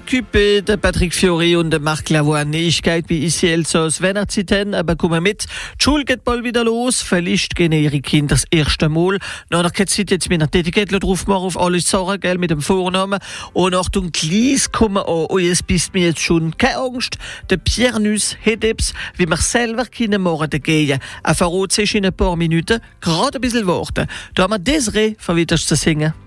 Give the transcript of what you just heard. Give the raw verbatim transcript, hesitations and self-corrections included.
occupé, der Patrick Fiori und der Marc Lavoine. Ich geht wie ici Elsass Weihnachtszeiten, aber kommen mit. Die Schule geht bald wieder los. Vielleicht gehen ihre Kinder das erste Mal. Na, da geht jetzt mit einer Etikette drauf machen, auf alles Sachen, gell, mit dem Vornamen. Und Achtung, Gleis kommen an. Und es bist mir jetzt schon keine Angst. Der Pierre Nuss hat etwas, wie wir selber können morgen gehen. Er verrät sich in ein paar Minuten. Gerade ein bisschen warten. Da haben wir Desiree, verwitterst zu singen.